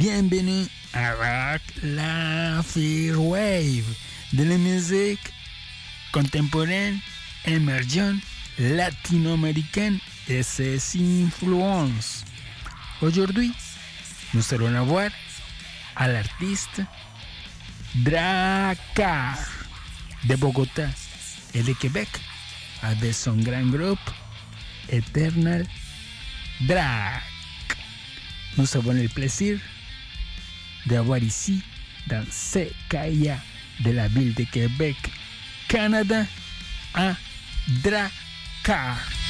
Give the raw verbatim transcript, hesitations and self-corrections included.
Bienvenue à Rock la Wave, de la musique contemporaine, émergente, latino-américaine et ses influences. Aujourd'hui, nous allons voir à l'artiste Drakkar de Bogotá et de Québec avec son grand groupe Eternal Drag. Nous avons le plaisir d'avoir ici, dans C K I A de la ville de Québec, Canada, un Drakkar.